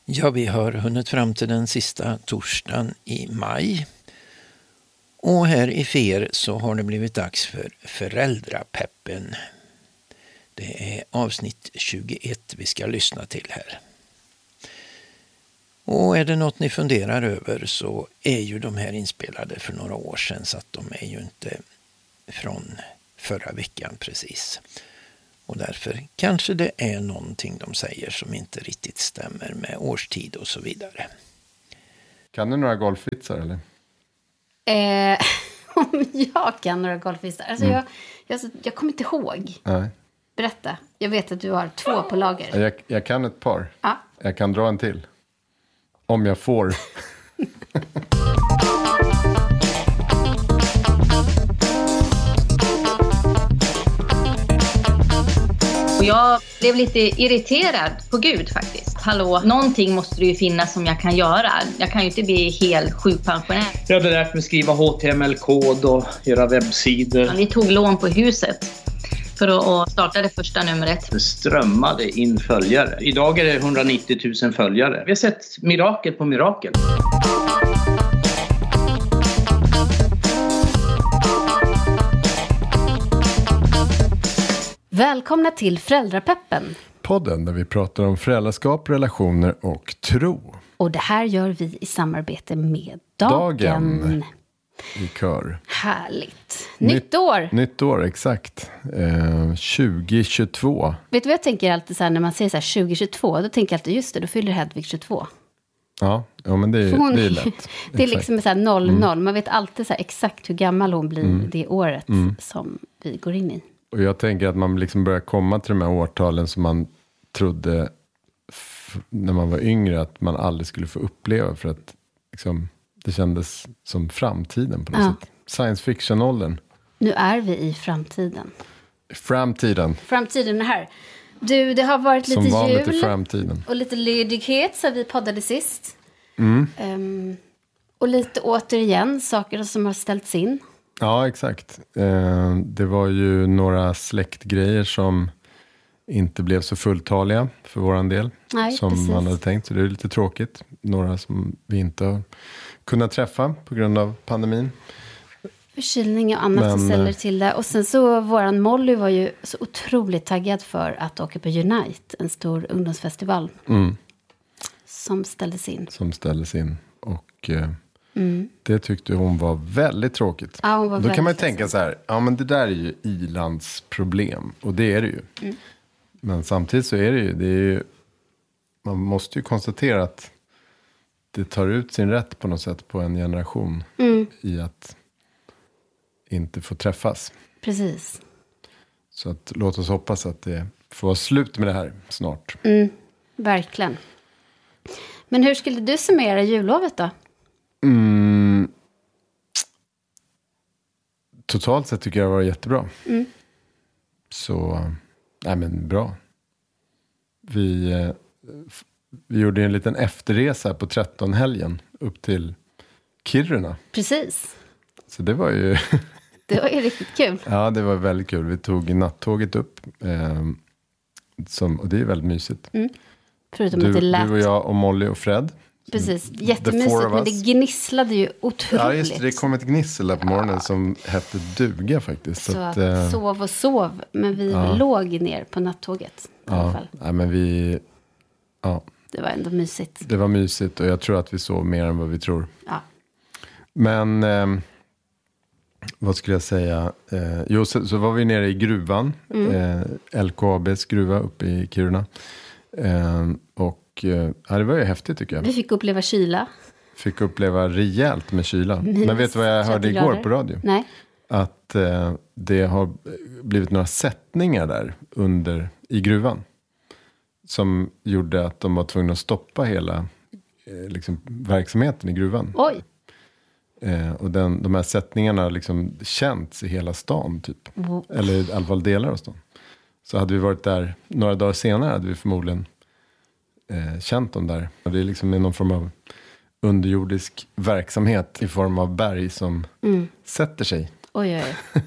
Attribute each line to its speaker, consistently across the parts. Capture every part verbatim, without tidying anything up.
Speaker 1: Ja, vi har hunnit fram till den sista torsdagen i maj. Och här i Fer så har det blivit dags för Föräldrapeppen. Det är avsnitt tjugoett vi ska lyssna till här. Och är det något ni funderar över så är ju de här inspelade för några år sedan, så att de är ju inte från förra veckan precis. Och därför kanske det är någonting de säger som inte riktigt stämmer med årstid och så vidare.
Speaker 2: Kan du några golfvitsar eller?
Speaker 3: Eh, om jag kan några golfvitsar? Alltså mm. jag, jag, jag kommer inte ihåg.
Speaker 2: Nej.
Speaker 3: Berätta. Jag vet att du har två på lager.
Speaker 2: Jag, jag kan ett par.
Speaker 3: Ja.
Speaker 2: Jag kan dra en till. Om jag får.
Speaker 4: Och jag blev lite irriterad på Gud faktiskt. Hallå, någonting måste det ju finnas som jag kan göra. Jag kan ju inte bli helt sjukpensionär.
Speaker 5: Jag hade lärt mig skriva H T M L-kod och göra webbsidor.
Speaker 4: Vi tog lån på huset för att starta det första numret.
Speaker 5: Det strömmade in följare. Idag är det hundranittio tusen följare. Vi har sett mirakel på mirakel.
Speaker 3: Välkomna till Föräldrapeppen.
Speaker 2: Podden där vi pratar om föräldraskap, relationer och tro.
Speaker 3: Och det här gör vi i samarbete med Dagen.
Speaker 2: Dagen. I kör.
Speaker 3: Härligt. Nytt, nytt år.
Speaker 2: Nytt år, exakt. Eh, tjugo tjugotvå.
Speaker 3: Vet du vad jag tänker alltid så här, när man säger så här tjugo tjugotvå? Då tänker jag alltid, just det, då fyller Hedvig tjugotvå.
Speaker 2: Ja, ja men det är, hon, det är lätt.
Speaker 3: Det är liksom så här noll noll. Mm. Man vet alltid så här exakt hur gammal hon blir mm. det året mm. som vi går in i.
Speaker 2: Och jag tänker att man liksom börjar komma till de här årtalen som man trodde f- när man var yngre att man aldrig skulle få uppleva, för att liksom, det kändes som framtiden på något
Speaker 3: ja.
Speaker 2: sätt. Science fiction-åldern.
Speaker 3: Nu är vi i framtiden.
Speaker 2: Framtiden.
Speaker 3: Framtiden är här. Du, det har varit lite
Speaker 2: som vanligt
Speaker 3: jul
Speaker 2: i framtiden.
Speaker 3: Och lite ledighet så vi poddade sist.
Speaker 2: Mm.
Speaker 3: Um, och lite återigen saker som har ställts in.
Speaker 2: Ja, exakt. Eh, det var ju några släktgrejer som inte blev så fulltaliga för våran del.
Speaker 3: Nej,
Speaker 2: som
Speaker 3: precis.
Speaker 2: man hade tänkt, så det är lite tråkigt. Några som vi inte har kunnat träffa på grund av pandemin.
Speaker 3: Förkylning och annat som ställer till det. Och sen så, våran Molly var ju så otroligt taggad för att åka på Unite. En stor ungdomsfestival.
Speaker 2: Mm.
Speaker 3: Som ställdes in.
Speaker 2: Som ställdes in. Och eh,
Speaker 3: mm.
Speaker 2: det tyckte hon var väldigt tråkigt.
Speaker 3: Ja, hon var
Speaker 2: Då
Speaker 3: väldigt
Speaker 2: kan man ju
Speaker 3: ledsen.
Speaker 2: tänka så här, ja men det där är ju i-landsproblem. Och det är det ju.
Speaker 3: Mm.
Speaker 2: Men samtidigt så är det ju, det är ju, man måste ju konstatera att det tar ut sin rätt på något sätt på en generation.
Speaker 3: Mm.
Speaker 2: I att inte få träffas.
Speaker 3: Precis.
Speaker 2: Så att, låt oss hoppas att det får vara slut med det här snart.
Speaker 3: Mm, verkligen. Men hur skulle du summera jullovet då?
Speaker 2: Mm. Totalt sett tycker jag det var jättebra.
Speaker 3: Mm.
Speaker 2: Så, nej men bra. Vi, eh, f- vi gjorde en liten efterresa på tretton-helgen upp till Kiruna.
Speaker 3: Precis.
Speaker 2: Så det var ju...
Speaker 3: Det var ju riktigt kul.
Speaker 2: Ja, det var väldigt kul. Vi tog nattåget upp. Eh, som, och det är väldigt mysigt.
Speaker 3: Mm. Förutom
Speaker 2: Du,
Speaker 3: att det lät...
Speaker 2: du och jag och Molly och Fred.
Speaker 3: Precis,
Speaker 2: The
Speaker 3: jättemysigt.
Speaker 2: four of
Speaker 3: Men det
Speaker 2: us.
Speaker 3: gnisslade ju otroligt.
Speaker 2: Ja, just det. Det kom ett gnissel där på morgonen som hette duga faktiskt.
Speaker 3: Så,
Speaker 2: Så
Speaker 3: att
Speaker 2: att, eh,
Speaker 3: sov och sov. Men vi
Speaker 2: ja.
Speaker 3: låg ner på nattåget. I alla
Speaker 2: ja,
Speaker 3: fall.
Speaker 2: nej, men vi... Ja,
Speaker 3: Det var ändå mysigt.
Speaker 2: det var mysigt och jag tror att vi sov mer än vad vi tror.
Speaker 3: Ja.
Speaker 2: Men... Eh, vad skulle jag säga? Eh, jo, så, så var vi nere i gruvan.
Speaker 3: Mm.
Speaker 2: Eh, L K A B:s gruva uppe i Kiruna. Eh, och eh, ja, det var ju häftigt tycker jag.
Speaker 3: Vi fick uppleva kyla.
Speaker 2: Fick uppleva rejält med kyla.
Speaker 3: Minus
Speaker 2: Men vet du vad jag hörde
Speaker 3: trettio
Speaker 2: igår
Speaker 3: grader.
Speaker 2: på radio?
Speaker 3: Nej.
Speaker 2: Att eh, det har blivit några sättningar där under i gruvan. Som gjorde att de var tvungna att stoppa hela eh, liksom, verksamheten i gruvan.
Speaker 3: Oj.
Speaker 2: Eh, och den, de här sättningarna har liksom känts i hela stan typ.
Speaker 3: Wow.
Speaker 2: Eller i alla fall delar av stan. Så hade vi varit där några dagar senare hade vi förmodligen eh, känt dem där. Och det är liksom någon form av underjordisk verksamhet i form av berg som
Speaker 3: Mm.
Speaker 2: sätter sig.
Speaker 3: Oj, oj.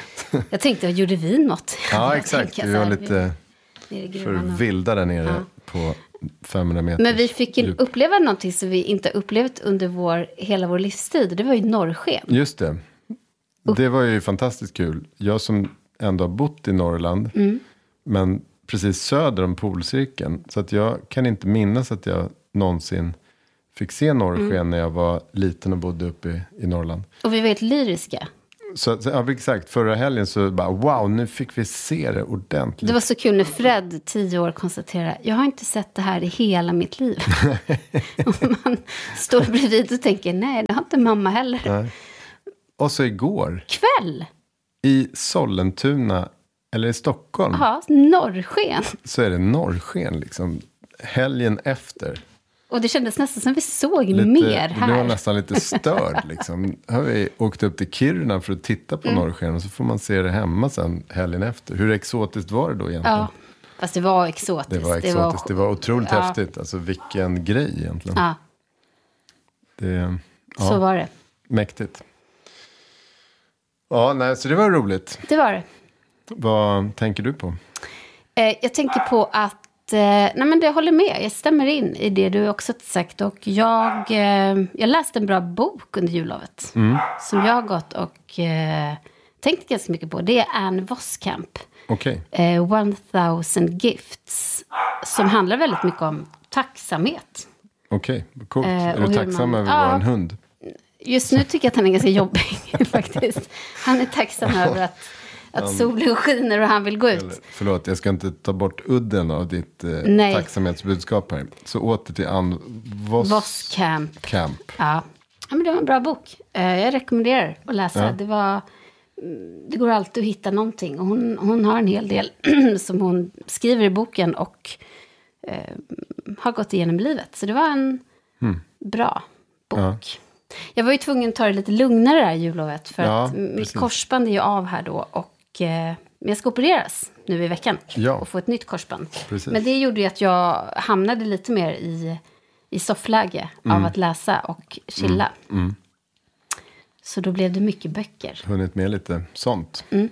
Speaker 3: Jag tänkte, gjorde vi något?
Speaker 2: Ja,
Speaker 3: Jag
Speaker 2: exakt.
Speaker 3: tänker
Speaker 2: Vi
Speaker 3: så
Speaker 2: var
Speaker 3: här,
Speaker 2: lite
Speaker 3: nere i
Speaker 2: för
Speaker 3: gruvan och-
Speaker 2: vilda där nere
Speaker 3: Ja.
Speaker 2: på femhundra meter.
Speaker 3: Men vi fick ju uppleva någonting som vi inte upplevt under vår, hela vår livstid. Det var ju norrsken.
Speaker 2: Just det. Det var ju fantastiskt kul. Jag som ändå har bott i Norrland. Mm. Men precis söder om polcirkeln. Så att jag kan inte minnas att jag någonsin fick se norrsken mm. när jag var liten och bodde uppe i, i Norrland.
Speaker 3: Och vi var helt lyriska.
Speaker 2: Så, så ja, exakt, förra helgen så bara wow, nu fick vi se det ordentligt.
Speaker 3: Det var så kul när Fred, tio år, konstaterade jag har inte sett det här i hela mitt liv. Och man står bredvid och tänker nej, det har inte mamma heller. Nej.
Speaker 2: Och så igår.
Speaker 3: Kväll.
Speaker 2: I Sollentuna, eller i Stockholm.
Speaker 3: Ja, norrsken.
Speaker 2: Så är det norrsken liksom, helgen efter.
Speaker 3: Och det kändes nästan som vi såg
Speaker 2: lite,
Speaker 3: mer här.
Speaker 2: Det var nästan lite störd liksom. Har vi åkt upp till Kiruna för att titta på mm. norrsken. Och så får man se det hemma sen helgen efter. Hur exotiskt var det då egentligen?
Speaker 3: Ja, fast det var exotiskt.
Speaker 2: Det var exotiskt. Det var, det var otroligt ja. häftigt. Alltså vilken grej egentligen.
Speaker 3: Ja.
Speaker 2: Det, ja. Så
Speaker 3: var det.
Speaker 2: Mäktigt. Ja, nej, så det var roligt.
Speaker 3: Det var det.
Speaker 2: Vad tänker du på?
Speaker 3: Eh, jag tänker på att nej men det håller med, jag stämmer in i det du också sagt. Och jag, eh, jag läste en bra bok under jullovet. Mm. Som jag har gått och eh, tänkt ganska mycket på. Det är Anne Voskamp.
Speaker 2: Okay.
Speaker 3: Eh, One thousand Gifts. Som handlar väldigt mycket om tacksamhet.
Speaker 2: Okej, okay. Coolt. Eh, är du tacksam man, över att vara en hund?
Speaker 3: Just nu tycker jag att han är ganska jobbig faktiskt. Han är tacksam över att Att solen skiner och han vill gå ut.
Speaker 2: Eller, förlåt, jag ska inte ta bort udden av ditt eh, tacksamhetsbudskap här. Så åter till Anne Vos...
Speaker 3: Voskamp.
Speaker 2: Camp.
Speaker 3: Ja. Ja, men det var en bra bok. Eh, jag rekommenderar att läsa. Ja. Det var... Det går alltid att hitta någonting. Och hon, hon har en hel del som hon skriver i boken och eh, har gått igenom livet. Så det var en mm. bra bok. Ja. Jag var ju tvungen att ta det lite lugnare det här jullovet. För ja, att mitt precis. korsband är ju av här då. Och men jag ska opereras nu i veckan
Speaker 2: ja.
Speaker 3: och få ett nytt korsband.
Speaker 2: Precis.
Speaker 3: Men det gjorde ju att jag hamnade lite mer i, i soffläge mm. av att läsa och chilla. Mm. Mm. Så då blev det mycket böcker.
Speaker 2: Hunnit med lite sånt.
Speaker 3: Mm.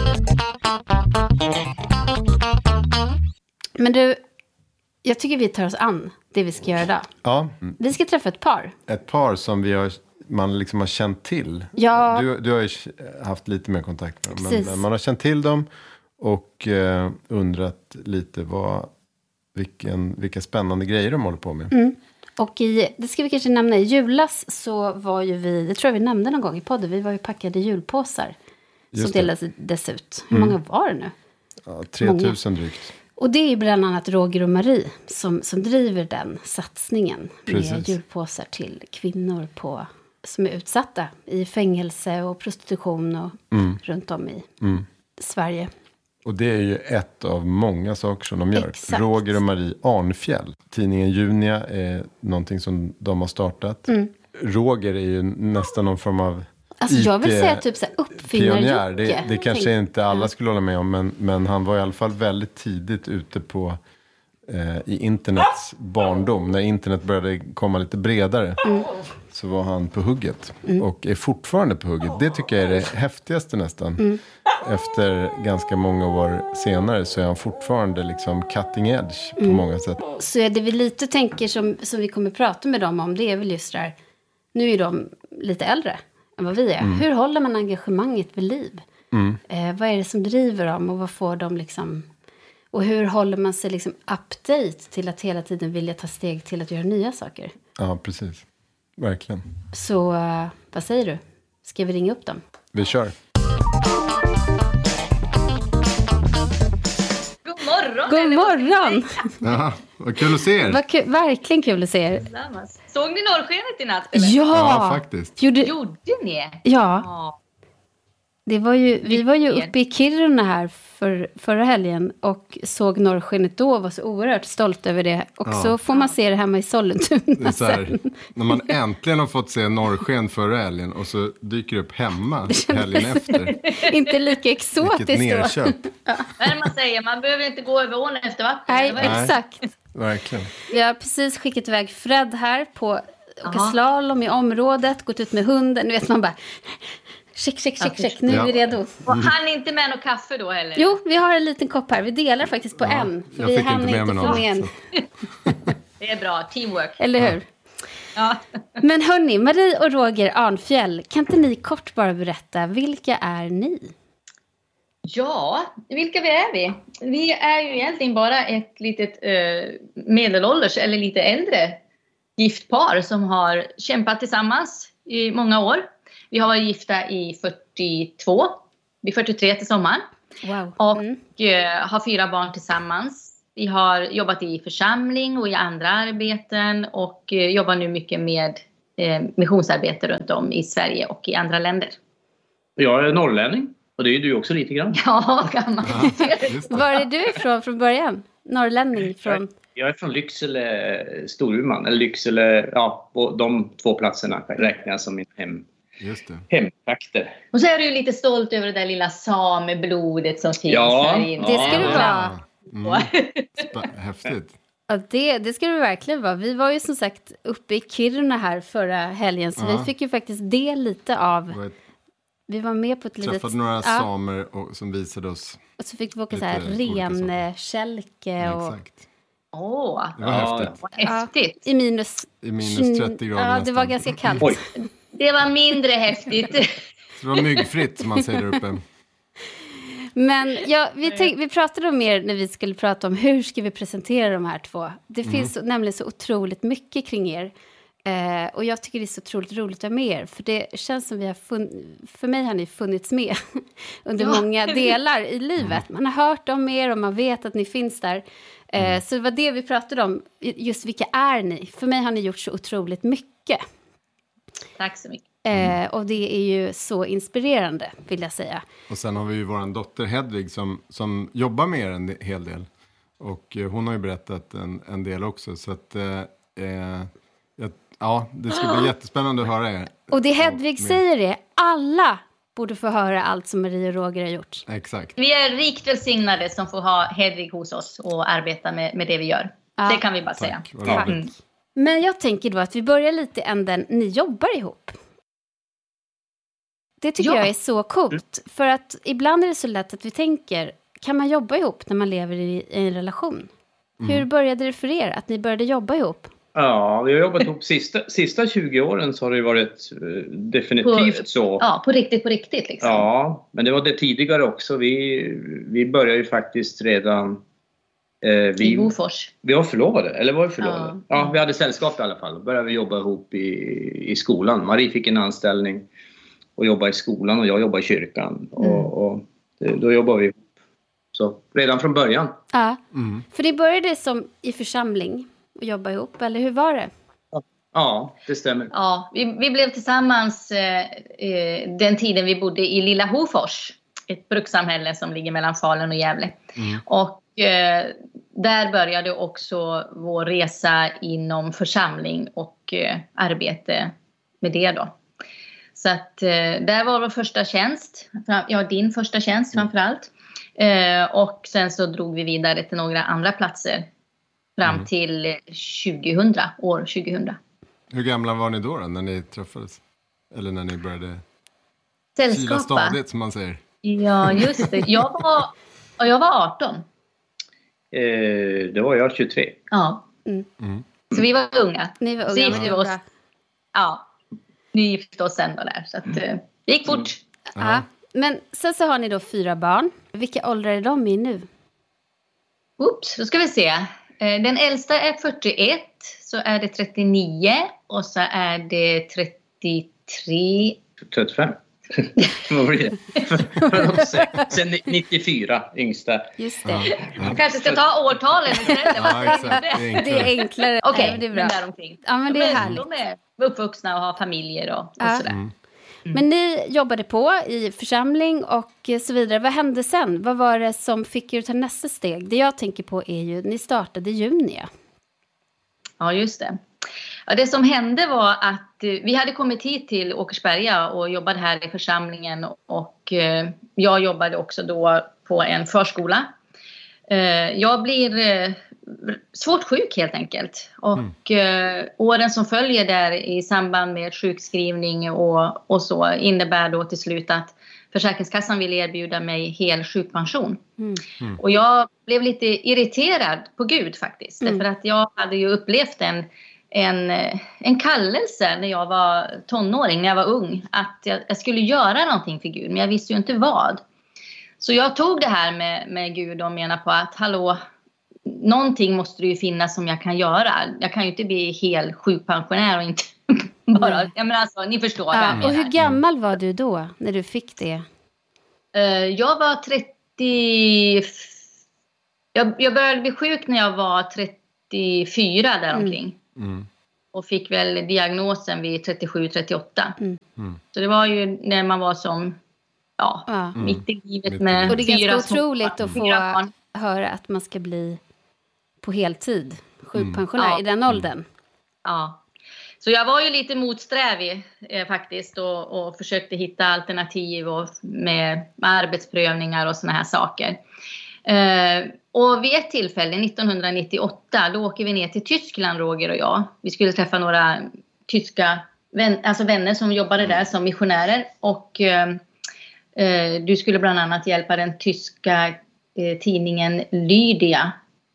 Speaker 3: Men du, jag tycker vi tar oss an det vi ska göra idag.
Speaker 2: Ja.
Speaker 3: Vi ska träffa ett par.
Speaker 2: Ett par som vi har... man liksom har känt till.
Speaker 3: Ja.
Speaker 2: Du, du har ju haft lite mer kontakt med dem. Men, men man har känt till dem och eh, undrat lite vad, vilken, vilka spännande grejer de håller på med.
Speaker 3: Mm. Och i, det ska vi kanske nämna, i julas så var ju vi, det tror jag vi nämnde någon gång i podden, vi var ju packade julpåsar. Just som delades ut. Hur mm. många var det nu?
Speaker 2: Ja, tre tusen drygt.
Speaker 3: Och det är ju bland annat Roger och Marie som, som driver den satsningen. Precis. Med julpåsar till kvinnor på... som är utsatta i fängelse och prostitution och mm. runt om i mm. Sverige.
Speaker 2: Och det är ju ett av många saker som de gör.
Speaker 3: Exakt.
Speaker 2: Roger och Marie Arnfjäll. Tidningen Junia är någonting som de har startat. Mm. Roger är ju nästan någon form av
Speaker 3: alltså jag vill säga typ så här uppfinnar-Jocke.
Speaker 2: Det, det kanske Tänk. inte alla skulle hålla med om. Men, men han var i alla fall väldigt tidigt ute på eh, i internets barndom. När internet började komma lite bredare. Mm. Så var han på hugget. Mm. Och är fortfarande på hugget. Det tycker jag är det häftigaste nästan. Mm. Efter ganska många år senare så är han fortfarande liksom cutting edge på mm. många sätt.
Speaker 3: Så är det vi lite tänker som, som vi kommer prata med dem om. Det är väl just det här. Nu är de lite äldre än vad vi är. Mm. Hur håller man engagemanget vid liv? Mm. Eh, vad är det som driver dem? Och vad får de liksom... Och hur håller man sig liksom update till att hela tiden vilja ta steg till att göra nya saker?
Speaker 2: Ja, precis. Verkligen.
Speaker 3: Så uh, vad säger du? Ska vi ringa upp dem?
Speaker 2: Vi kör.
Speaker 4: God morgon!
Speaker 3: God morgon!
Speaker 2: Ja, vad kul att se er.
Speaker 3: Vad kul, verkligen kul att se er.
Speaker 4: Såg ni norrskenet i natt? Eller?
Speaker 3: Ja,
Speaker 2: ja, faktiskt.
Speaker 3: Gjorde,
Speaker 4: Gjorde ni?
Speaker 3: Ja. ja. Det var ju, vi var ju uppe i Kiruna här för, förra helgen och såg norrskenet då och var så oerhört stolt över det. Och ja. så får man se det hemma i Sollentuna. Det är så här,
Speaker 2: när man äntligen har fått se norrsken förra helgen och så dyker det upp hemma helgen efter.
Speaker 3: Inte lika exotiskt
Speaker 2: Vilket nerköp.
Speaker 3: Ja.
Speaker 4: Men man säger, man behöver inte gå över ån efter vatten.
Speaker 3: Nej, exakt.
Speaker 2: Verkligen.
Speaker 3: Vi har precis skickat iväg Fred här på åka slalom i området, gått ut med hunden. Nu vet man bara... Check, check, check, check. Nu är vi redo.
Speaker 4: Och han inte med något kaffe då heller?
Speaker 3: Jo, vi har en liten kopp här. Vi delar faktiskt på
Speaker 2: Ja,
Speaker 3: en. För
Speaker 2: jag
Speaker 3: vi
Speaker 2: fick
Speaker 3: hann
Speaker 2: inte med mig
Speaker 3: få
Speaker 2: någon.
Speaker 3: med en.
Speaker 4: Det är bra, teamwork.
Speaker 3: Eller hur?
Speaker 4: Ja.
Speaker 3: Men hörni, Marie och Roger Arnfjäll, kan inte ni kort bara berätta, vilka är ni?
Speaker 4: Ja, vilka vi är vi? Vi är ju egentligen bara ett litet eh, medelålders eller lite äldre gift par som har kämpat tillsammans i många år. Vi har varit gifta i fyrtiotvå, vi är fyrtiotre till sommaren.
Speaker 3: Wow.
Speaker 4: Och
Speaker 3: Mm.
Speaker 4: eh, har fyra barn tillsammans. Vi har jobbat i församling och i andra arbeten och eh, jobbar nu mycket med eh, missionsarbete runt om i Sverige och i andra länder.
Speaker 5: Jag är norrlänning och det är du också lite grann.
Speaker 4: Ja, kan man säga.
Speaker 2: Just det.
Speaker 3: Var är du ifrån från början? Norrlänning från...
Speaker 5: Jag är från Lycksele, Storuman, eller Lycksele, ja, på de två platserna räknar jag som min hem,
Speaker 2: Just det.
Speaker 5: hemtrakter.
Speaker 4: Och så är du ju lite stolt över det där lilla sameblodet som finns
Speaker 5: Ja,
Speaker 4: här inne.
Speaker 3: Det ska du
Speaker 5: Ja.
Speaker 3: vara.
Speaker 2: Mm. Sp- häftigt.
Speaker 3: Ja, det, det ska du verkligen vara. Vi var ju som sagt uppe i Kiruna här förra helgen. Så
Speaker 2: Ja.
Speaker 3: vi fick ju faktiskt del lite av...
Speaker 2: Jag
Speaker 3: Vi var med på ett litet...
Speaker 2: träffade några
Speaker 3: ja,
Speaker 2: samer och, som visade oss.
Speaker 3: och så fick vi åka så
Speaker 2: lite
Speaker 3: här
Speaker 2: olika saker.
Speaker 3: renkälke och...
Speaker 2: Exakt.
Speaker 4: Åh,
Speaker 2: Det var
Speaker 5: Ja,
Speaker 2: häftigt.
Speaker 4: vad häftigt.
Speaker 3: I minus...
Speaker 2: I minus trettio grader
Speaker 3: Ja, det
Speaker 2: nästan.
Speaker 3: var ganska kallt.
Speaker 5: Oj.
Speaker 4: Det var mindre häftigt.
Speaker 2: Så det var myggfritt som man säger där uppe.
Speaker 3: Men ja, vi, tänk, vi pratade om mer när vi skulle prata om hur ska vi presentera de här två. Det
Speaker 2: Mm.
Speaker 3: finns så, nämligen så otroligt mycket kring er. Eh, och jag tycker det är så otroligt roligt att vara med er. För det känns som vi har fun- för mig har ni funnits med under
Speaker 4: Ja.
Speaker 3: många delar i livet. Man har hört om er och man vet att ni finns där. Eh, så det var det vi pratade om. Just vilka är ni? För mig har ni gjort så otroligt mycket.
Speaker 4: Tack så mycket.
Speaker 3: Eh, och det är ju så inspirerande, vill jag säga.
Speaker 2: Och sen har vi ju våran dotter Hedvig som, som jobbar med er en hel del. Och eh, hon har ju berättat en, en del också. Så att, eh, eh, jag, ja, det ska bli jättespännande att höra er.
Speaker 3: Och det Hedvig
Speaker 2: med.
Speaker 3: säger är, alla borde få höra allt som Marie och Roger har gjort.
Speaker 2: Exakt.
Speaker 4: Vi är rikt välsignade som får ha Hedvig hos oss och arbeta med, med det vi gör.
Speaker 3: Ja.
Speaker 4: Det kan vi bara säga.
Speaker 2: Tack, vad
Speaker 3: Ja.
Speaker 2: roligt.
Speaker 4: Mm.
Speaker 3: Men jag tänker då att vi börjar lite i änden, ni jobbar ihop. Det tycker
Speaker 4: Ja.
Speaker 3: jag är så coolt. För att ibland är det så lätt att vi tänker, kan man jobba ihop när man lever i, i en relation? Hur började det för er att ni började jobba ihop?
Speaker 5: Ja, vi har jobbat ihop sista, sista tjugo åren så har det varit eh, definitivt
Speaker 4: På-
Speaker 5: så.
Speaker 4: Ja, på riktigt, på riktigt liksom.
Speaker 5: Ja, men det var det tidigare också. Vi, vi började ju faktiskt redan... Eh,
Speaker 4: I
Speaker 5: vi,
Speaker 4: Hofors.
Speaker 5: vi var förlovade, eller var vi förlovade?
Speaker 4: Ja.
Speaker 5: Ja, vi hade sällskap i alla fall. Då började vi jobba ihop i, i skolan. Marie fick en anställning och jobbade i skolan och jag jobbade i kyrkan.
Speaker 4: Mm.
Speaker 5: Och, och det, då jobbade vi ihop. Så redan från början.
Speaker 3: Ja,
Speaker 2: Mm.
Speaker 3: för det började som i församling och jobba ihop, eller hur var det?
Speaker 5: Ja, det stämmer.
Speaker 4: Ja, vi, vi blev tillsammans eh, eh, den tiden vi bodde i Lilla Hofors. Ett brukssamhälle som ligger mellan Falun och Gävle.
Speaker 2: Mm.
Speaker 4: Och eh, där började också vår resa inom församling och eh, arbete med det då. Så att eh, där var vår första tjänst. Ja, din första tjänst framförallt. Eh, och sen så drog vi vidare till några andra platser. Fram
Speaker 2: Mm.
Speaker 4: till tjugohundra, år tjugohundra.
Speaker 2: Hur gamla var ni då, då när ni träffades? Eller när ni började kila
Speaker 4: Sällskapa.
Speaker 2: stadigt som man säger.
Speaker 4: Ja, just det. Jag var, och jag var arton.
Speaker 5: Eh, då var jag tjugotre.
Speaker 4: Ja.
Speaker 2: Mm.
Speaker 4: Så vi var unga.
Speaker 3: Ni var
Speaker 4: Så
Speaker 3: unga,
Speaker 4: gifte vi
Speaker 3: men
Speaker 4: oss.
Speaker 3: bra.
Speaker 4: Ja. Vi gifte oss sen då där. Så att, eh, det gick fort.
Speaker 3: Ja. Men sen så har ni då fyra barn. Vilka åldrar är de i nu?
Speaker 4: Oops, då ska vi se. Eh, Den äldsta är fyrtioett. Så är det trettionio. Och så är det trettiotre.
Speaker 5: trettiofem. Vad blir det? sen, sen nittiofyra, yngsta.
Speaker 3: Just det.
Speaker 2: Ja,
Speaker 4: Jag
Speaker 2: ja.
Speaker 4: kanske ska ta årtalen istället.
Speaker 2: Ja, exakt. Det är
Speaker 3: Det
Speaker 2: enklare.
Speaker 3: är enklare.
Speaker 4: Okej,
Speaker 3: Ja, det är
Speaker 4: men
Speaker 3: bra.
Speaker 4: däromkring.
Speaker 3: Ja, men det är
Speaker 4: de,
Speaker 3: härligt.
Speaker 4: de är uppvuxna och har familjer och, och
Speaker 3: Ja.
Speaker 4: sådär.
Speaker 2: Mm.
Speaker 3: Men ni jobbade på i församling och så vidare. Vad hände sen? Vad var det som fick er att ta nästa steg? Det jag tänker på är ju, ni startade Junia.
Speaker 4: Ja, just det. Ja, det som hände var att eh, vi hade kommit hit till Åkersberga och jobbade här i församlingen. Och eh, jag jobbade också då på en förskola. Eh, jag blir eh, svårt sjuk helt enkelt. Och mm. eh, åren som följer där i samband med sjukskrivning och, och så innebär då till slut att Försäkringskassan ville erbjuda mig hel sjukpension. Mm. Mm. Och jag blev lite irriterad på Gud faktiskt. Mm. Därför att jag hade ju upplevt en, en, en kallelse när jag var tonåring, när jag var ung. Att jag, jag skulle göra någonting för Gud, men jag visste ju inte vad. Så jag tog det här med, med Gud och menade på att hallå, någonting måste det ju finnas som jag kan göra. Jag kan ju inte bli hel sjukpensionär och inte bara, mm. jag menar alltså, ni förstår vad jag menar.
Speaker 3: Och hur gammal var du då när du fick det?
Speaker 4: Uh, jag var trettio, jag, jag började bli sjuk när jag var trettiofyra däromkring. Mm. Mm. Och fick väl diagnosen vid trettiosju trettioåtta. Mm. Mm. Så det var ju när man var som ja, mm. mitt i livet med
Speaker 3: och det är
Speaker 4: fyra
Speaker 3: ganska otroligt att få höra att man ska bli på heltid sjukpensionär mm. i den åldern.
Speaker 4: Ja. Så jag var ju lite motsträvig eh, faktiskt och, och försökte hitta alternativ och med, med arbetsprövningar och såna här saker. Eh, och vid ett tillfälle, nittonhundranittioåtta, då åker vi ner till Tyskland, Roger och jag. Vi skulle träffa några tyska vän, alltså vänner som jobbade där som missionärer. Och eh, eh, du skulle bland annat hjälpa den tyska eh, tidningen Lydia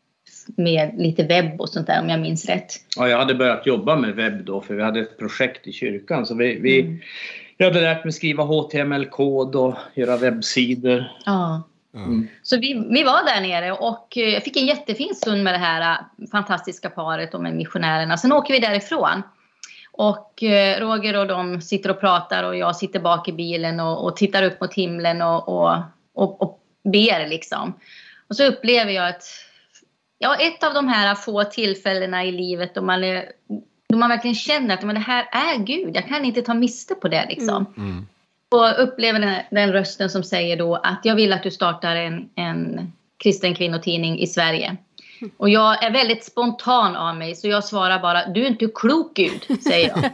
Speaker 4: med lite webb och sånt där, om jag minns rätt.
Speaker 5: Ja, jag hade börjat jobba med webb då, för vi hade ett projekt i kyrkan. Så vi, vi mm. jag hade lärt mig skriva H T M L-kod och göra webbsidor.
Speaker 4: Ja. Mm. Så vi, vi var där nere och jag fick en jättefin stund med det här fantastiska paret och med missionärerna. Sen åker vi därifrån. Och Roger och de sitter och pratar och jag sitter bak i bilen och, och tittar upp mot himlen och, och, och, och ber liksom. Och så upplever jag att ja, ett av de här få tillfällena i livet då man, är, då man verkligen känner att men det här är Gud. Jag kan inte ta miste på det liksom. Mm. Mm. Och upplever den, den rösten som säger då att jag vill att du startar en, en kristen kvinnotidning i Sverige. Mm. Och jag är väldigt spontan av mig så jag svarar bara, du är inte klok Gud, säger jag.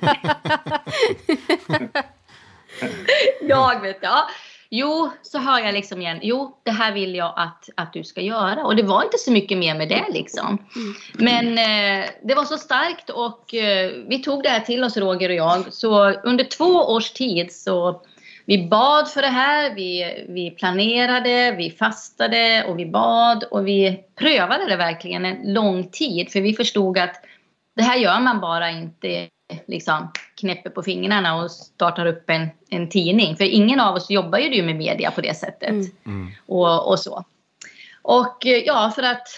Speaker 4: jag vet, ja. Jo, så hör jag liksom igen. Jo, det här vill jag att, att du ska göra. Och det var inte så mycket mer med det liksom. Mm. Men eh, det var så starkt och eh, vi tog det här till oss, Roger och jag. Så under två års tid så vi bad för det här. Vi, vi planerade, vi fastade och vi bad. Och vi prövade det verkligen en lång tid. För vi förstod att det här gör man bara inte liksom knäpper på fingrarna och startar upp en, en tidning. För ingen av oss jobbar ju med media på det sättet. Mm. Mm. Och, och så. Och ja, för att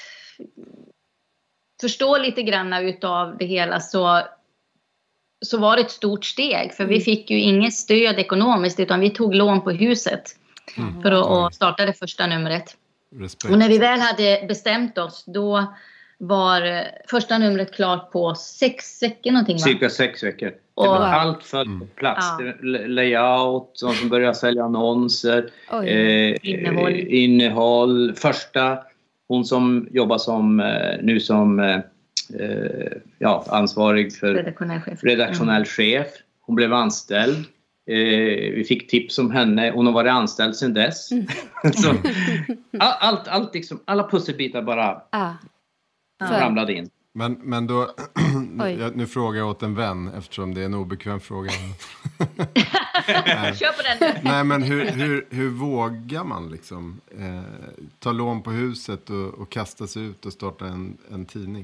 Speaker 4: förstå lite grann utav det hela så, så var det ett stort steg. För mm. vi fick ju inget stöd ekonomiskt utan vi tog lån på huset mm. för att och starta det första numret. Respekt. Och när vi väl hade bestämt oss då var första numret klart på sex veckor någonting, va?
Speaker 5: Cirka sex veckor. Och, det var allt för på plats. Ja. Layout, de som började sälja annonser. Eh, innehåll. innehåll. Första, hon som jobbar som nu som eh, ja, ansvarig för
Speaker 4: redaktionell chef.
Speaker 5: Redaktionell mm. chef. Hon blev anställd. Eh, vi fick tips om henne. Hon har varit anställd sedan dess. Mm. Så, allt, allt liksom, alla pusselbitar bara... Ah. ramlade in.
Speaker 2: Men, men då, nu, nu frågar jag åt en vän eftersom det är en obekväm fråga.
Speaker 4: Kör på den nu.
Speaker 2: Nej, men hur, hur, hur vågar man liksom eh, ta lån på huset och, och kasta sig ut och starta en, en tidning?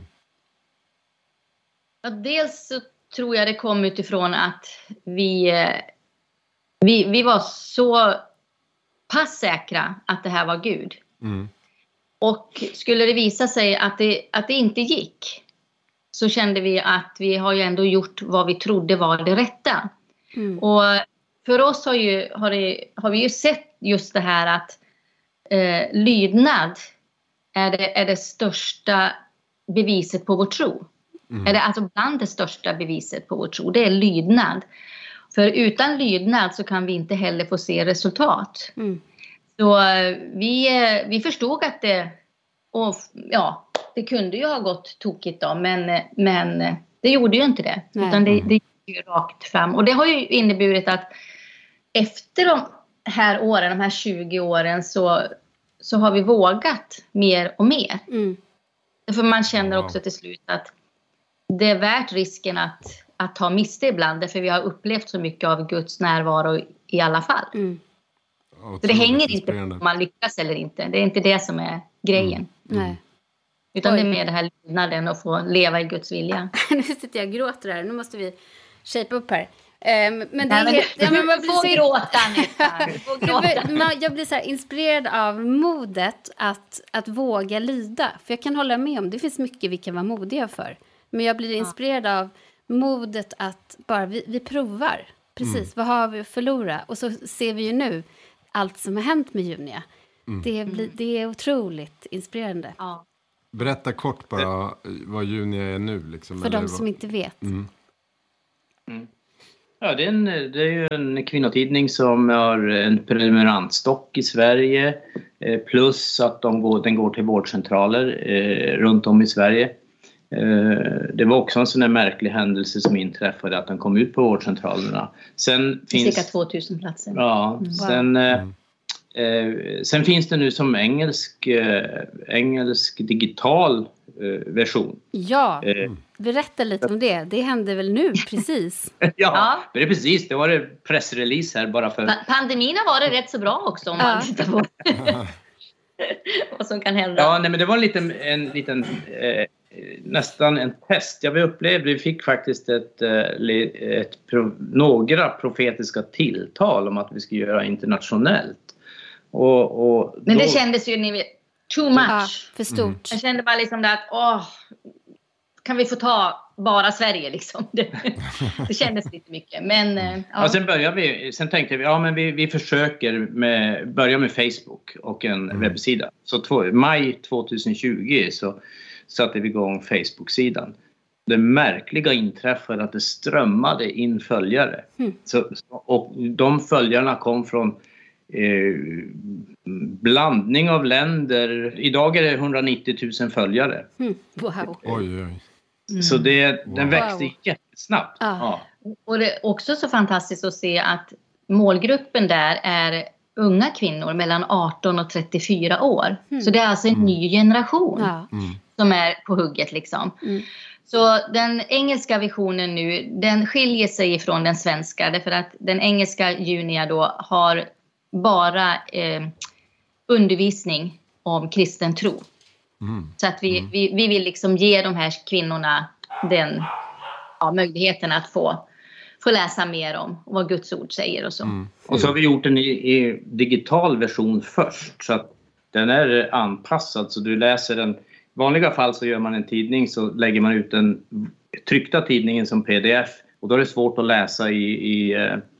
Speaker 4: Ja, dels så tror jag det kom utifrån att vi, vi, vi var så pass säkra att det här var Gud. Mm. Och skulle det visa sig att det, att det inte gick så kände vi att vi har ju ändå gjort vad vi trodde var det rätta. Mm. Och för oss har, ju, har, det, har vi ju sett just det här att eh, lydnad är det, är det största beviset på vår tro. Mm. Är det alltså bland det största beviset på vår tro. Det är lydnad. För utan lydnad så kan vi inte heller få se resultat. Mm. Så vi, vi förstod att det, och ja, det kunde ju ha gått tokigt då, men, men det gjorde ju inte det. Nej. Utan det, det gick ju rakt fram. Och det har ju inneburit att efter de här åren, de här tjugo åren, så, så har vi vågat mer och mer. Mm. För man känner också till slut att det är värt risken att, att ta miste ibland. Därför vi har upplevt så mycket av Guds närvaro i alla fall. Mm. Så det hänger inte på om man lyckas eller inte. Det är inte det som är grejen.
Speaker 3: Mm. Nej.
Speaker 4: Utan Oj. Det är mer det här lydnaden och få leva i Guds vilja.
Speaker 3: Nu sitter jag och gråter här. Nu måste vi shape upp här. Um, men det
Speaker 4: Nej,
Speaker 3: är helt,
Speaker 4: ja, men man blir så gråta,
Speaker 3: gråta. Jag blir så här inspirerad av modet att, att våga lyda. För jag kan hålla med om, det finns mycket vi kan vara modiga för. Men jag blir inspirerad ja. av modet att bara, vi, vi provar. Precis, mm. vad har vi att förlora? Och så ser vi ju nu allt som har hänt med Junia. Mm. Det, blir, det är otroligt inspirerande.
Speaker 4: Ja.
Speaker 2: Berätta kort bara vad Junia är nu. Liksom,
Speaker 3: för de
Speaker 2: vad...
Speaker 3: som inte vet.
Speaker 2: Mm.
Speaker 5: Mm. Ja, det är, en, det är ju en kvinnotidning som har en prenumerantstock i Sverige. Eh, plus att de går, den går till vårdcentraler eh, runt om i Sverige. Eh, det var också en sån där märklig händelse som inträffade att den kom ut på vårdcentralerna. Sen finns,
Speaker 4: cirka tvåtusen platser.
Speaker 5: Ja, mm. sen... Eh, mm. Eh, sen finns det nu som engelsk, eh, engelsk digital eh, version.
Speaker 3: Ja, eh, berätta lite om det. Det hände väl nu precis?
Speaker 5: ja, ja, det är precis. Det var det pressrelease här bara för...
Speaker 4: Pandemin har varit rätt så bra också om ja. man tittar på vad som kan hända.
Speaker 5: Ja, nej, men det var en liten, en liten eh, nästan en test. Ja, vi upplevde, vi fick faktiskt ett, ett, ett, några profetiska tilltal om att vi ska göra internationellt. Och, och
Speaker 4: men det då... kändes ju ni, too much.
Speaker 3: Ja, för stort. Mm.
Speaker 4: Jag kände bara liksom att åh, kan vi få ta bara Sverige liksom. Det, det kändes lite mycket. Men, ja.
Speaker 5: Ja, sen började vi, sen tänkte vi, ja men vi, vi försöker med, börja med Facebook och en mm. webbsida. Så två, maj tjugohundratjugo så satte vi igång Facebook-sidan. Det märkliga inträffade att det strömmade in följare. Mm. Så, och de följarna kom från Eh, blandning av länder. Idag är det hundranittio tusen följare.
Speaker 3: Mm. Wow.
Speaker 2: Oj, oj.
Speaker 5: Mm. Så det, den växte wow. jättesnabbt.
Speaker 3: Ah.
Speaker 5: Ja.
Speaker 4: Och det är också så fantastiskt att se att målgruppen där är unga kvinnor mellan arton och trettiofyra år. Mm. Så det är alltså en mm. ny generation
Speaker 3: ja.
Speaker 4: mm. som är på hugget liksom. Mm. Så den engelska visionen nu, den skiljer sig ifrån den svenska. Därför att den engelska Junia då har bara eh, undervisning om kristen tro. Mm. Så att vi, mm. vi, vi vill liksom ge de här kvinnorna den ja, möjligheten att få, få läsa mer om vad Guds ord säger och så. Mm.
Speaker 5: Och så har vi gjort den i, i digital version först. Så att den är anpassad så du läser den. I vanliga fall så gör man en tidning så lägger man ut den tryckta tidningen som pdf. Och då är det svårt att läsa i... i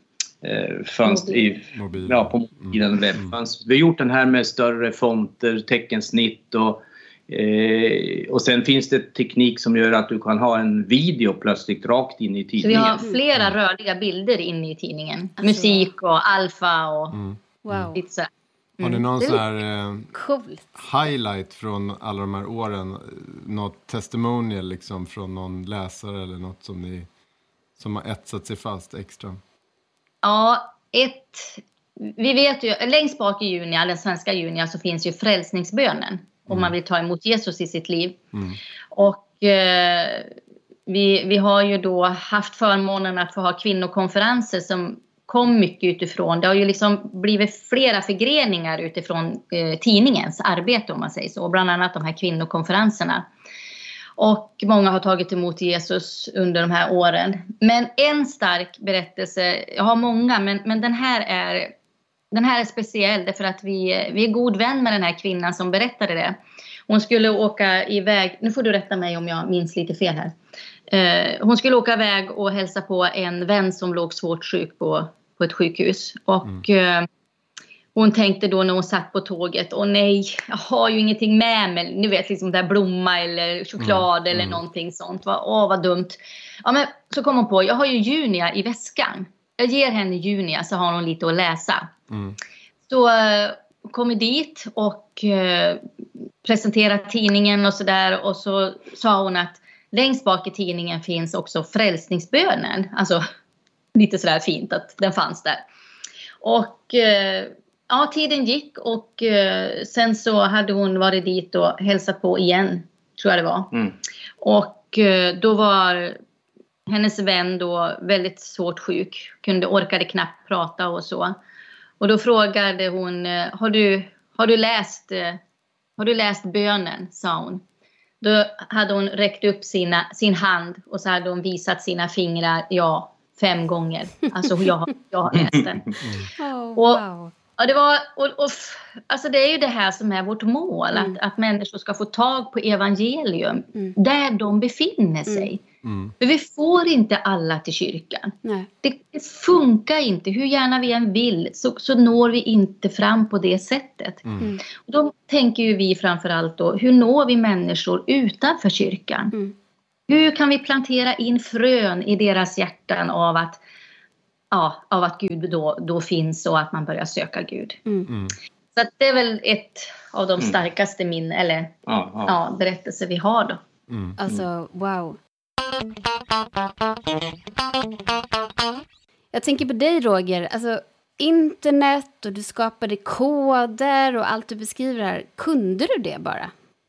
Speaker 5: Fanns i,
Speaker 2: Mobil.
Speaker 5: ja, på mobilen mm. webb. Fanns, vi har gjort den här med större fonter, teckensnitt och, eh, och sen finns det teknik som gör att du kan ha en video plötsligt rakt in i tidningen.
Speaker 4: Så vi har flera mm. rörliga bilder inne i tidningen. Alltså. Musik och alfa och mm.
Speaker 3: wow.
Speaker 4: lite så.
Speaker 2: Mm. Har ni någon sån här eh,
Speaker 3: coolt.
Speaker 2: highlight från alla de här åren? Något testimonial liksom från någon läsare eller något som, ni, som har etsat sig fast extra?
Speaker 4: Ja, ett, vi vet ju, längst bak i Junia, den svenska Junia, så finns ju frälsningsbönen. Mm. Om man vill ta emot Jesus i sitt liv. Mm. Och eh, vi, vi har ju då haft förmånen att få ha kvinnokonferenser som kom mycket utifrån. Det har ju liksom blivit flera förgreningar utifrån eh, tidningens arbete om man säger så. Bland annat de här kvinnokonferenserna. Och många har tagit emot Jesus under de här åren. Men en stark berättelse, jag har många, men, men den, här är, den här är speciell. Därför att vi, vi är god vän med den här kvinnan som berättade det. Hon skulle åka iväg, nu får du rätta mig om jag minns lite fel här. Eh, hon skulle åka iväg och hälsa på en vän som låg svårt sjuk på, på ett sjukhus. Och... Mm. Eh, hon tänkte då när hon satt på tåget, åh nej, jag har ju ingenting med mig. Ni vet, liksom där blomma eller choklad mm, eller mm. någonting sånt. Åh, vad dumt. Ja, men så kom hon på, jag har ju Junia i väskan. Jag ger henne Junia så har hon lite att läsa. Mm. Så uh, kom vi dit och uh, presenterade tidningen och sådär. Och så sa hon att längst bak i tidningen finns också frälsningsbönen. Alltså lite sådär fint att den fanns där. Och... Uh, Ja, tiden gick och eh, sen så hade hon varit dit och hälsat på igen, tror jag det var.
Speaker 5: Mm.
Speaker 4: Och eh, då var hennes vän då väldigt svårt sjuk. Kunde, orkade knappt prata och så. Och då frågade hon, har du, har du läst, har du läst bönen, sa hon. Då hade hon räckt upp sina, sin hand och så hade hon visat sina fingrar, ja, fem gånger. Alltså jag, jag har läst den.
Speaker 3: Oh,
Speaker 4: och,
Speaker 3: wow.
Speaker 4: och det var, och, och, alltså det är ju det här som är vårt mål, mm. att, att människor ska få tag på evangelium mm. där de befinner sig.
Speaker 2: Mm.
Speaker 4: För vi får inte alla till kyrkan.
Speaker 3: Nej.
Speaker 4: Det, det funkar inte, hur gärna vi än vill så, så når vi inte fram på det sättet.
Speaker 3: Mm.
Speaker 4: Och då tänker ju vi framförallt då, hur når vi människor utanför kyrkan?
Speaker 3: Mm.
Speaker 4: Hur kan vi plantera in frön i deras hjärtan av att, ja, av att Gud då, då finns och att man börjar söka Gud.
Speaker 3: Mm.
Speaker 2: Mm.
Speaker 4: Så att det är väl ett av de starkaste min, eller
Speaker 5: Ja, ja.
Speaker 4: Ja, berättelser vi har då.
Speaker 2: Mm.
Speaker 3: Alltså, wow. Jag tänker på dig, Roger. Alltså, internet och du skapade koder och allt du beskriver här. Kunde du det bara?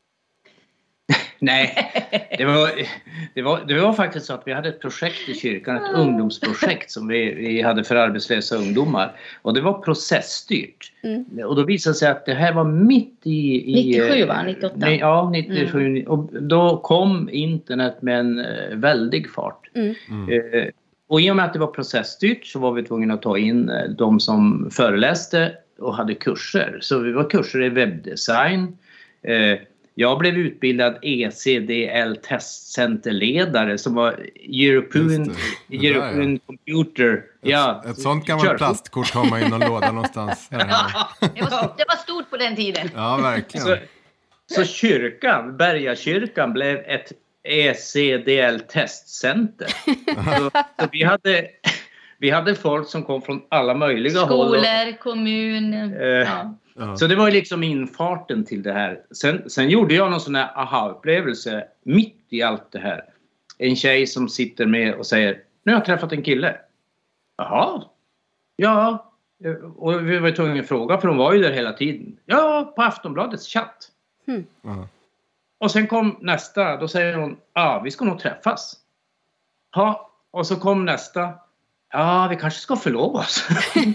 Speaker 5: Nej, det var, det, var, det var faktiskt så att vi hade ett projekt i kyrkan, ett ungdomsprojekt som vi, vi hade för arbetslösa ungdomar. Och det var processstyrt. Mm. Och då visade det sig att det här var mitt i... i
Speaker 4: nittiosju va? nittioåtta?
Speaker 5: Ja, nittiosju. Mm. Och då kom internet med en väldig fart.
Speaker 3: Mm.
Speaker 5: Mm. Och i och med att det var processstyrt så var vi tvungna att ta in de som föreläste och hade kurser. Så vi var kurser i webbdesign. Jag blev utbildad E C D L-testcenterledare som var European,
Speaker 2: det,
Speaker 5: European
Speaker 2: ja.
Speaker 5: Computer. Ja,
Speaker 2: ett, ett sånt gammalt plastkort har man i någon låda någonstans. Här
Speaker 4: ja, det, var, det var stort på den tiden.
Speaker 2: Ja, verkligen.
Speaker 5: Så, så kyrkan, Bergakyrkan, blev ett E C D L-testcenter. så, så vi hade... Vi hade folk som kom från alla möjliga
Speaker 4: Skolor,
Speaker 5: håll.
Speaker 4: Skolor, kommun.
Speaker 5: Eh,
Speaker 4: ja.
Speaker 5: Ja. Så det var liksom infarten till det här. Sen, sen gjorde jag någon sån här aha-upplevelse mitt i allt det här. En tjej som sitter med och säger, nu har jag träffat en kille. Jaha. Ja. Och vi var tvungna att fråga, för hon var ju där hela tiden. Ja, på Aftonbladets chatt.
Speaker 3: Mm.
Speaker 2: Ja.
Speaker 5: Och sen kom nästa, då säger hon, ja, vi ska nog träffas. Ja, och så kom nästa. Ja, vi kanske ska förlova oss.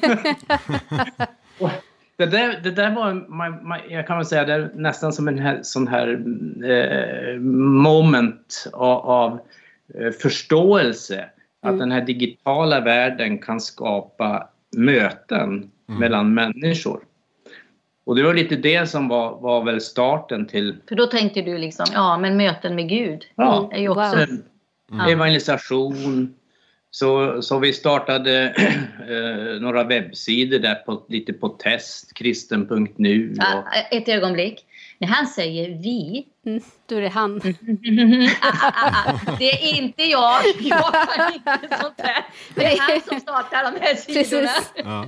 Speaker 5: och det, där, det där var, my, my, jag kan väl säga, det är nästan som en här, sån här eh, moment av, av eh, förståelse. Mm. Att den här digitala världen kan skapa möten mm. mellan människor. Och det var lite det som var, var väl starten till...
Speaker 4: För då tänkte du liksom, ja, men möten med Gud.
Speaker 5: Ja,
Speaker 4: är ju också...
Speaker 5: Mm. Evangelisation. Så, så vi startade eh, några webbsidor där på, lite på test, kristen punkt nu. Och...
Speaker 4: Ah, ett ögonblick. När han säger vi.
Speaker 3: Mm, då är det han.
Speaker 4: ah, ah, ah. Det är inte jag. Jag kan inte sånt där. Det är han som startar de här sidorna.
Speaker 2: Ja.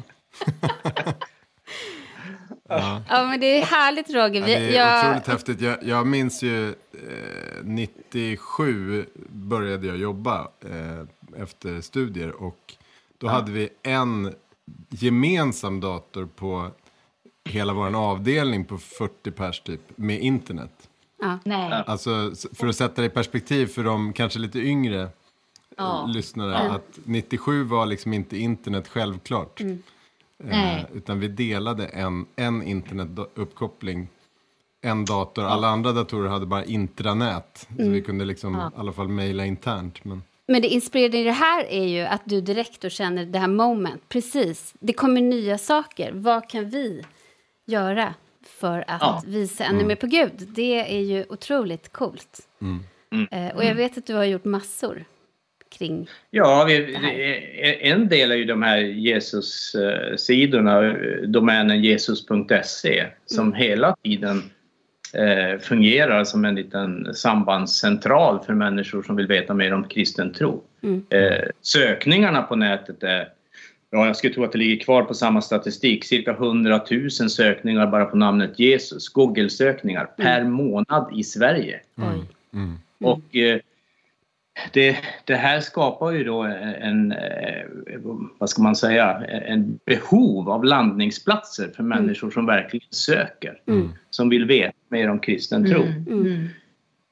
Speaker 2: Ja.
Speaker 3: Ja, men det är härligt, Roger.
Speaker 2: Ja, det är
Speaker 3: jag...
Speaker 2: otroligt häftigt. Jag, jag minns ju eh, nittiosju började jag jobba eh, efter studier. Och då ja. hade vi en gemensam dator på hela vår avdelning på fyrtio pers typ med internet.
Speaker 3: Ja.
Speaker 4: Nej.
Speaker 2: Alltså för att sätta det i perspektiv för de kanske lite yngre
Speaker 4: ja.
Speaker 2: lyssnare. Ja. Att nittiosju var liksom inte internet självklart.
Speaker 3: Mm.
Speaker 2: Eh, utan vi delade en, en internetuppkoppling, en dator. Alla andra datorer hade bara intranät. Mm. Så vi kunde liksom ja. i alla fall mejla internt. Men...
Speaker 3: men det inspirerande i det här är ju att du direkt då känner det här moment. Precis, det kommer nya saker. Vad kan vi göra för att ja. visa ännu mm. mer på Gud? Det är ju otroligt coolt. Mm. Mm. Eh, och jag vet att du har gjort massor. Kring
Speaker 5: ja, vi, en del är ju de här Jesus-sidorna, domänen jesus punkt se, som mm. hela tiden eh, fungerar som en liten sambandscentral för människor som vill veta mer om kristen tro. Mm. Eh, sökningarna på nätet är, ja, jag skulle tro att det ligger kvar på samma statistik, cirka hundratusen sökningar bara på namnet Jesus, Google-sökningar mm. per månad i Sverige.
Speaker 2: Mm. Mm.
Speaker 5: Och eh, Det, det här skapar ju då en, vad ska man säga, en behov av landningsplatser för människor som verkligen söker. Mm. Som vill veta mer om kristen tro. Mm.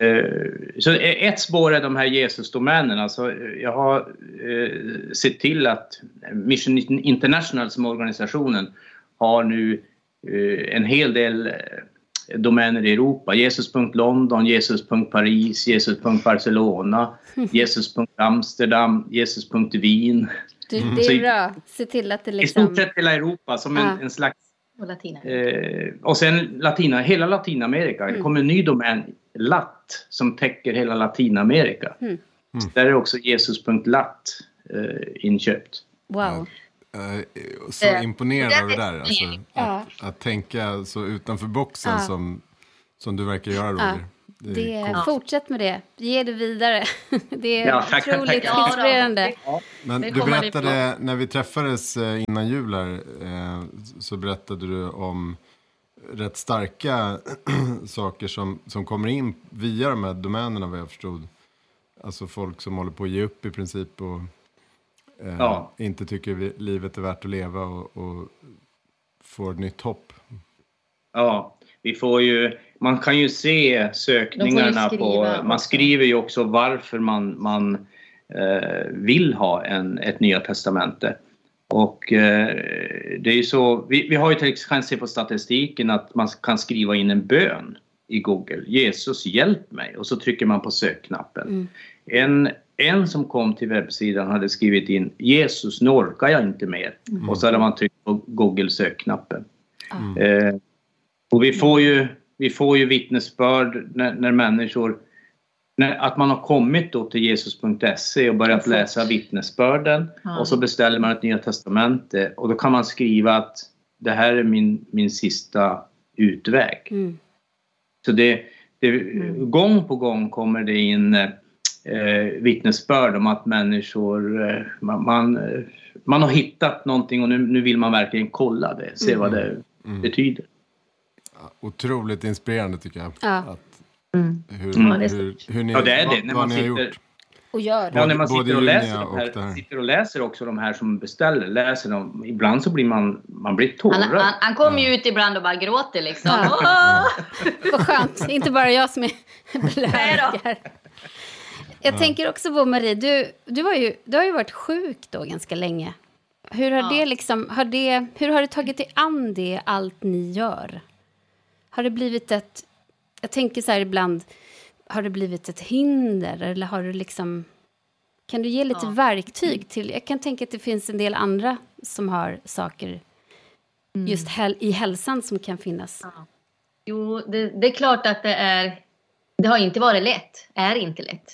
Speaker 5: Så ett spår är de här Jesus-domänerna. Så jag har eh, sett till att Mission International som organisationen har nu eh, en hel del eh, domäner i Europa. Jesus punkt London, Jesus punkt Paris, Jesus punkt Barcelona, Jesus punkt Amsterdam, Jesus punkt Wien.
Speaker 3: Det, det är bra. Se till att det liksom...
Speaker 5: I stort sett hela Europa som en,
Speaker 3: ah.
Speaker 5: en slags...
Speaker 4: Och Latina.
Speaker 5: Eh, och sen Latina, hela Latinamerika. Mm. Det kommer en ny domän, Lat, som täcker hela Latinamerika. Mm. Mm. Där är också Jesus punkt lat eh, inköpt.
Speaker 3: Wow.
Speaker 2: Uh, så uh, imponerad av det där. Alltså, uh. att, att tänka så utanför boxen uh. som, som du verkar göra, Roger. Uh.
Speaker 3: Det det, fortsätt med det. Ge det vidare. Det är ja, tack, otroligt tack, tack. inspirerande.
Speaker 2: Ja, men du berättade, när vi träffades innan jul här, så berättade du om rätt starka saker som, som kommer in via de här domänerna, vad jag förstod. Alltså folk som håller på att ge upp i princip och eh, ja. inte tycker vi, livet är värt att leva och, och får nytt hopp.
Speaker 5: Ja, vi får ju, man kan ju se sökningarna på, man skriver ju också varför man, man eh, vill ha en, ett nya testamente. Och eh, det är ju så, vi, vi har ju till exempel se på statistiken att man kan skriva in en bön i Google. Jesus, hjälp mig. Och så trycker man på sökknappen. Mm. En, en som kom till webbsidan hade skrivit in Jesus, nu orkar jag inte mer. Mm. Och så hade man tryckt på Google sökknappen. Mm. Eh, och vi får ju, vi får ju vittnesbörd när, när människor, när, att man har kommit då till jesus punkt se och börjat läsa vittnesbörden. Mm. Och så beställer man ett nya testamente. Och då kan man skriva att det här är min, min sista utväg. Mm. Så det, det, mm. gång på gång kommer det in eh, vittnesbörd om att människor, eh, man, man, man har hittat någonting och nu, nu vill man verkligen kolla det, se mm. vad det mm. betyder.
Speaker 2: Ja, otroligt inspirerande tycker jag.
Speaker 3: Ja.
Speaker 2: Att,
Speaker 3: mm.
Speaker 2: hur, mm. hur, hur ni,
Speaker 5: ja, det är det.
Speaker 2: vad,
Speaker 5: när
Speaker 2: vad
Speaker 5: man
Speaker 2: ni har
Speaker 5: sitter,
Speaker 2: gjort.
Speaker 3: Och gör det.
Speaker 5: Ja, när man
Speaker 2: både,
Speaker 5: sitter och, läser
Speaker 2: och
Speaker 5: de här, sitter och läser också de här som beställer, läser dem. Ibland så blir man, man blir tårad.
Speaker 4: Han, han, han kommer ju ut ibland och bara gråter liksom.
Speaker 3: Ja. Vad skönt, inte bara jag som är blödare. Jag ja. tänker också på Marie, du, du, var ju, du har ju varit sjuk då ganska länge. Hur har ja. det liksom, har det, hur har du tagit dig an det, allt ni gör? Har det blivit ett, jag tänker så här ibland, har det blivit ett hinder eller har du liksom, kan du ge lite ja. verktyg till, jag kan tänka att det finns en del andra som har saker mm. just häl, i hälsan som kan finnas.
Speaker 4: Ja. Jo, det, det är klart att det är, det har inte varit lätt, är inte lätt.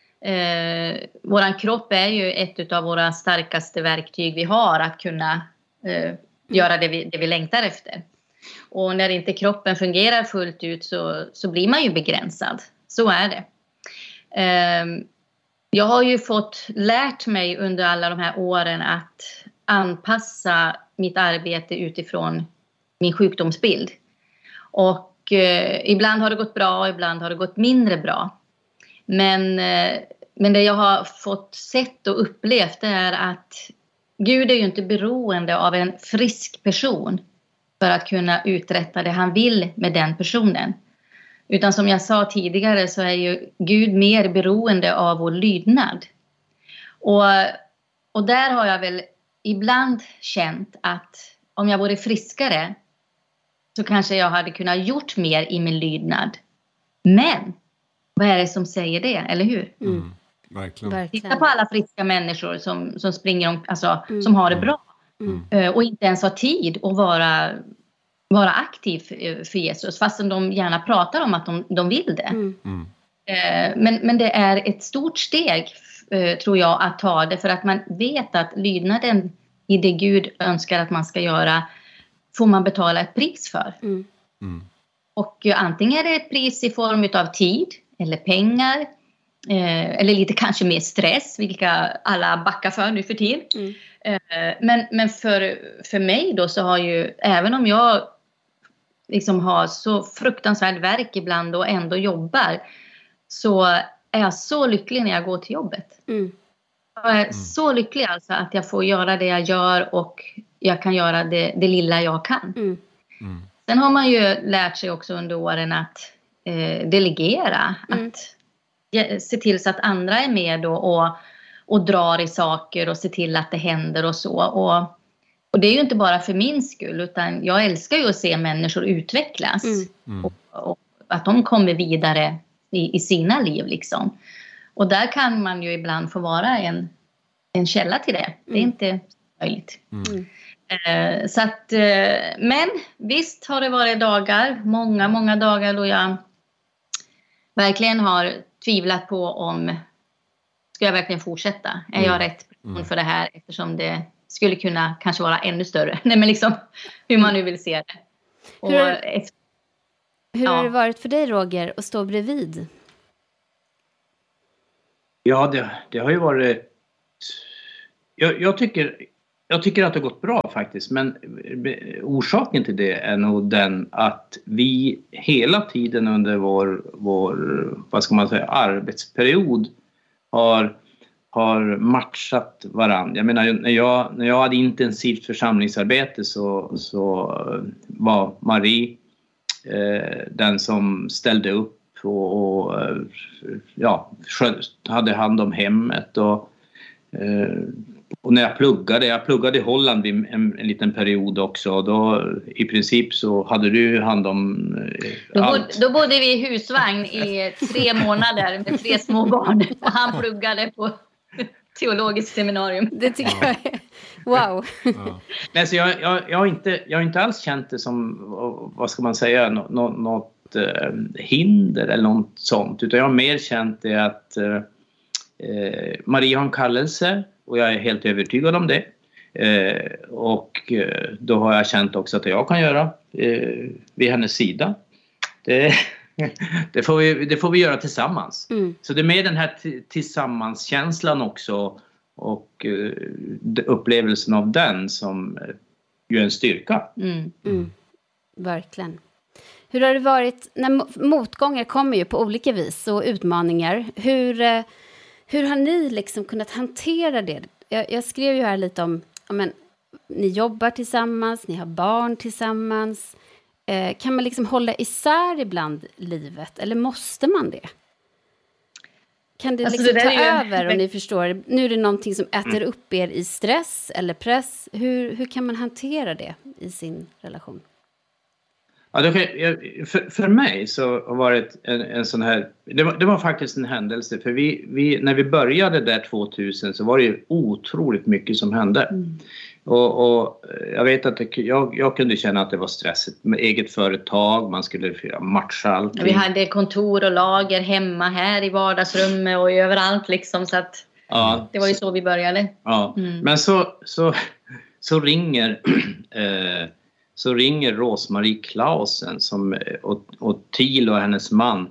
Speaker 4: Eh, våran kropp är ju ett av våra starkaste verktyg vi har att kunna eh, mm. göra det vi, det vi längtar efter. Och när inte kroppen fungerar fullt ut så, så blir man ju begränsad. Så är det. Eh, jag har ju fått lärt mig under alla de här åren att anpassa mitt arbete utifrån min sjukdomsbild. Och eh, ibland har det gått bra och ibland har det gått mindre bra. Men, eh, men det jag har fått sett och upplevt är att Gud är ju inte beroende av en frisk person för att kunna uträtta det han vill med den personen. Utan som jag sa tidigare så är ju Gud mer beroende av vår lydnad. Och, och där har jag väl ibland känt att om jag vore friskare så kanske jag hade kunnat gjort mer i min lydnad. Men vad är det som säger det, eller hur?
Speaker 2: Mm, verkligen.
Speaker 4: Titta på alla friska människor som, som springer om, alltså, mm. som har det bra. Mm. Och inte ens har tid att vara, vara aktiv för Jesus. Fastän de gärna pratar om att de, de vill det. Mm. Mm. Men, men det är ett stort steg, tror jag, att ta det. För att man vet att lydnaden i det Gud önskar att man ska göra får man betala ett pris för. Mm. Mm. Och antingen är det ett pris i form av tid eller pengar. Eh, eller lite kanske mer stress, vilka alla backar för nu för tiden. Mm. Eh, men men för, för mig då så har ju, även om jag liksom har så fruktansvärd verk ibland och ändå jobbar, så är jag så lycklig när jag går till jobbet. Mm. Jag är mm. så lycklig alltså att jag får göra det jag gör och jag kan göra det, det lilla jag kan. Mm. Mm. Sen har man ju lärt sig också under åren att eh, delegera. Mm. Att ge, se till så att andra är med då och, och drar i saker och se till att det händer och så. Och, och det är ju inte bara för min skull, utan jag älskar ju att se människor utvecklas. Mm. Mm. Och, och att de kommer vidare i, i sina liv liksom. Och där kan man ju ibland få vara en, en källa till det. Det är mm. inte möjligt. Mm. Eh, så att, eh, men visst har det varit dagar, många, många dagar då jag verkligen har tvivlat på om ska jag verkligen fortsätta? Är jag mm. rätt person mm. för det här? Eftersom det skulle kunna kanske vara ännu större. Nej, men liksom hur man nu vill se det. Och
Speaker 3: hur
Speaker 4: efter,
Speaker 3: hur ja. har det varit för dig, Roger, att stå bredvid?
Speaker 5: Ja, det, det har ju varit... Jag, jag, tycker, jag tycker att det har gått bra faktiskt. Men orsaken till det är nog den att vi hela tiden under vår, vår vad ska man säga, arbetsperiod har, har matchat varandra. Jag menar, när jag, när jag hade intensivt församlingsarbete så, så var Marie eh, den som ställde upp och, och ja, hade hand om hemmet och, och när jag pluggade, jag pluggade i Holland i en, en liten period också, då i princip så hade du hand om
Speaker 4: då
Speaker 5: allt.
Speaker 4: Bod, då bodde vi i husvagn i tre månader med tre små barn och han pluggade på teologiskt seminarium.
Speaker 3: Det tycker ja. jag är wow.
Speaker 5: Ja. Men så jag, jag, jag, har inte, jag har inte alls känt det som, vad ska man säga, något, något hinder eller något sånt, utan jag har mer känt det att eh, Maria har en kallelse och jag är helt övertygad om det eh, och eh, då har jag känt också att jag kan göra eh, vid hennes sida det, det, får vi, det får vi göra tillsammans mm. så det är mer den här t- tillsammanskänslan också och eh, upplevelsen av den som eh, ju är en styrka.
Speaker 3: Mm. Mm. Verkligen. Hur har det varit, när motgångar kommer ju på olika vis och utmaningar, hur, hur har ni liksom kunnat hantera det? Jag, jag skrev ju här lite om, ja, men, ni jobbar tillsammans, ni har barn tillsammans. Eh, kan man liksom hålla isär ibland livet, eller måste man det? Kan det alltså liksom det ta ju... över, om ni förstår? Nu är det någonting som äter mm. upp er i stress eller press. Hur, hur kan man hantera det i sin relation?
Speaker 5: Ja, det, för, för mig så har det varit en, en sån här, det var, det var faktiskt en händelse, för vi, vi, när vi började där tvåtusen så var det ju otroligt mycket som hände. Mm. Och, och jag vet att det, jag, jag kunde känna att det var stressigt med eget företag, man skulle matcha allting.
Speaker 4: Vi hade kontor och lager hemma här i vardagsrummet och överallt liksom, så att ja, det var ju så vi började.
Speaker 5: Ja, mm. men så, så, så ringer... eh, Så ringer Rosmarie Klausen som, och, och Thilo och hennes man.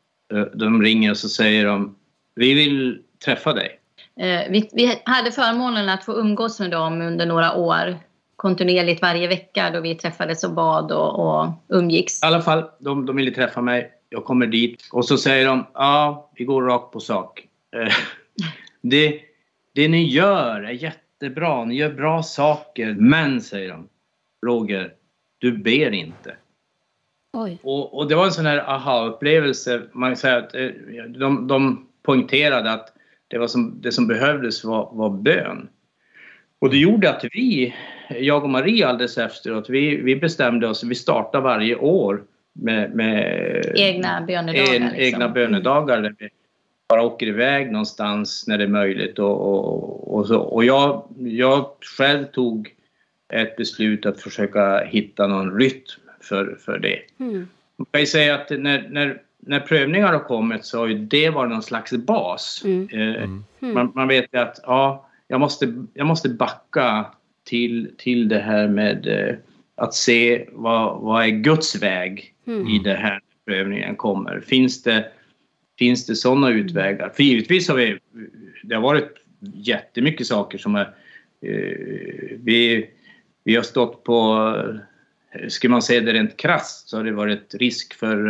Speaker 5: De ringer och så säger de, vi vill träffa dig.
Speaker 4: Eh, vi, vi hade förmånen att få umgås med dem under några år. Kontinuerligt varje vecka då vi träffades och bad och, och umgicks.
Speaker 5: I alla fall, de, de ville träffa mig. Jag kommer dit och så säger de, ja, vi går rakt på sak. Eh, det, det ni gör är jättebra, ni gör bra saker. Men, säger de, Roger, du ber inte.
Speaker 3: Oj.
Speaker 5: Och, och det var en sån här aha-upplevelse. Man kan säga att de, de poängterade att det, var som, det som behövdes var, var bön. Och det gjorde att vi, jag och Maria alldeles efteråt, vi, vi bestämde oss, vi startar varje år med, med
Speaker 4: egna bönedagar. En,
Speaker 5: liksom. Egna bönedagar där vi bara åker iväg någonstans när det är möjligt. Och, och, och, så. och jag, jag själv tog ett beslut att försöka hitta någon rytm för, för det. Mm. Man kan ju säga att när, när, när prövningar har kommit så har ju det varit någon slags bas. Mm. Eh, mm. Man, man vet ju att ja, jag, måste, jag måste backa till, till det här med eh, att se vad, vad är Guds väg mm. i det här prövningen kommer. Finns det, finns det sådana utvägar? För givetvis har vi, det har varit jättemycket saker som är eh, vi Vi har stått på, ska man säga det rent krasst, så har det varit risk för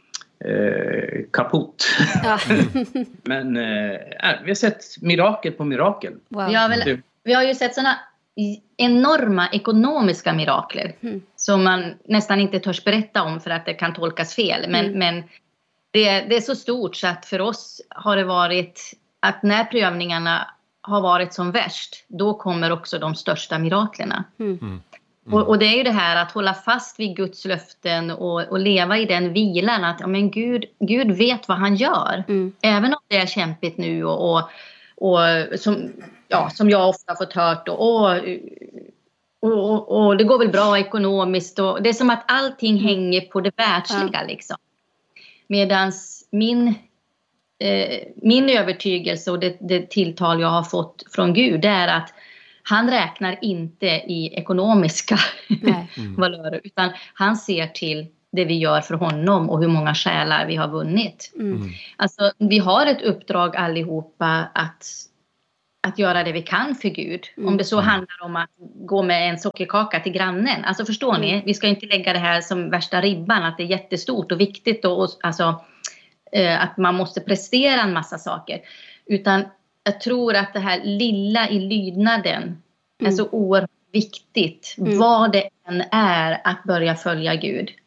Speaker 5: eh, kaputt. Ja. Men eh, vi har sett mirakel på mirakel.
Speaker 4: Wow. Vi, har väl, vi har ju sett sådana enorma ekonomiska mirakler mm. som man nästan inte törs berätta om för att det kan tolkas fel. Men, mm. men det, det är så stort så att för oss har det varit att när prövningarna har varit som värst, då kommer också de största miraklerna. Mm. Mm. Och, och det är ju det här att hålla fast vid Guds löften och, och leva i den vilan att ja, men Gud, Gud vet vad han gör. Mm. Även om det är kämpigt nu och, och, och som, ja, som jag ofta har fått hört och, och, och, och det går väl bra ekonomiskt. Och det är som att allting hänger på det världsliga. Ja. Liksom. Medans min, eh, min övertygelse och det, det tilltal jag har fått från Gud är att han räknar inte i ekonomiska mm. valörer utan han ser till det vi gör för honom och hur många själar vi har vunnit. Mm. Alltså vi har ett uppdrag allihopa att, att göra det vi kan för Gud. Mm. Om det så handlar om att gå med en sockerkaka till grannen. Alltså förstår mm. ni? Vi ska inte lägga det här som värsta ribban att det är jättestort och viktigt och, och alltså, eh, att man måste prestera en massa saker. Utan jag tror att det här lilla i lydnaden mm. är så oerhört viktigt. Mm. Vad det än är att börja följa Gud.